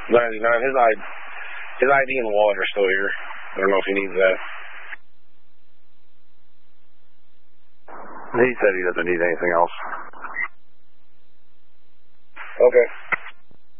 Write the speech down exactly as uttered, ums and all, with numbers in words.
ninety-nine. His I, his I D and wallet are still here. I don't know if he needs that. He said he doesn't need anything else. Okay.